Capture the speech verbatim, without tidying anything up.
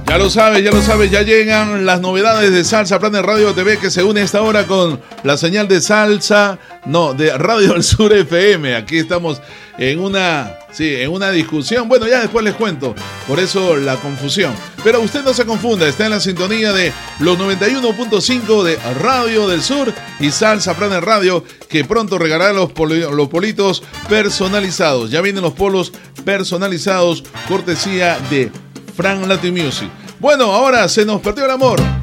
Ya lo sabes, ya lo sabes, ya llegan las novedades de Salsa Planet Radio T V, que se une a esta hora con la señal de Salsa, no, de Radio del Sur F M. Aquí estamos en una, sí, en una discusión. Bueno, ya después les cuento, por eso la confusión. Pero usted no se confunda, está en la sintonía de los noventa y uno punto cinco de Radio del Sur y Salsa Planet Radio, que pronto regalará los, poli, los politos personalizados. Ya vienen los polos personalizados, cortesía de Frank Latin Music. Bueno, ahora se nos perdió el amor.